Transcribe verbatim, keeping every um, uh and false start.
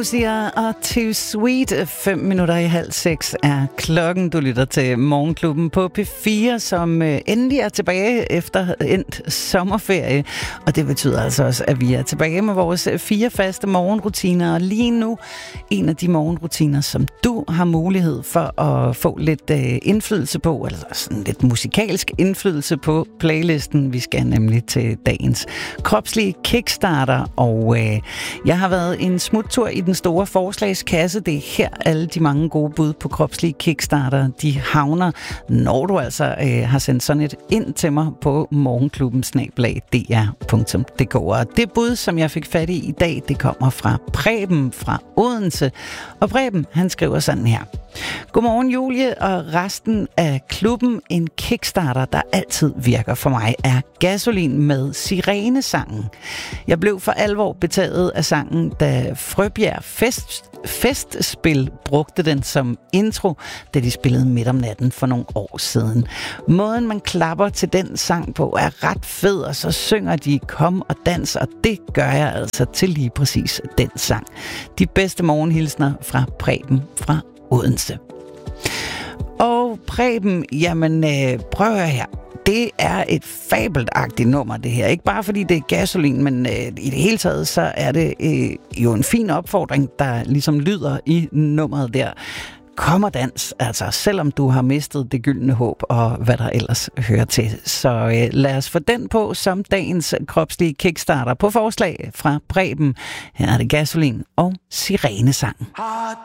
Siger, og Too Sweet, fem minutter i halv seks er klokken. Du lytter til Morgenklubben på P fire, som øh, endelig er tilbage efter endt sommerferie. Og det betyder altså også, at vi er tilbage med vores fire faste morgenrutiner. Og lige nu, en af de morgenrutiner, som du har mulighed for at få lidt øh, indflydelse på, eller sådan lidt musikalsk indflydelse på playlisten. Vi skal nemlig til dagens kropslige kickstarter, og øh, jeg har været en smuttur i den store forslagskasse. Det er her alle de mange gode bud på kropslige kickstarter, de havner, når du altså øh, har sendt sådan et ind til mig på morgenklubben snabel-a d r punktum d k. Og det bud, som jeg fik fat i i dag, det kommer fra Preben fra Odense. Og Preben, han skriver sådan her. Godmorgen Julie og resten af klubben. En kickstarter, der altid virker for mig, er Gasolin med Sirenesangen. Jeg blev for alvor betaget af sangen, da Frøbjerg Fest, Festspil brugte den som intro, da de spillede midt om natten for nogle år siden. Måden man klapper til den sang på er ret fed, og så synger de kom og dans, og det gør jeg altså til lige præcis den sang. De bedste morgenhilsner fra Preben fra Odense. Og Preben, jamen øh, prøv at her. Det er et fabelagtigt nummer, det her. Ikke bare fordi det er Gasolin, men øh, i det hele taget, så er det øh, jo en fin opfordring, der ligesom lyder i nummeret der. Kom og dans, altså selvom du har mistet det gyldne håb og hvad der ellers hører til. Så øh, lad os få den på som dagens kropslige kickstarter på forslag fra Preben. Her er det Gasolin og Sirenesangen.